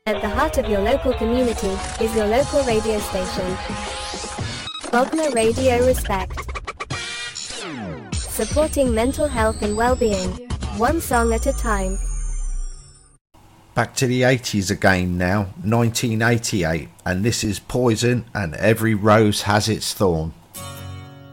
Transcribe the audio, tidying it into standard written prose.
At the heart of your local community is your local radio station. Bognor Radio Respect. Supporting mental health and well-being, one song at a time. Back to the 80s again now, 1988, and this is Poison and Every Rose Has Its Thorn.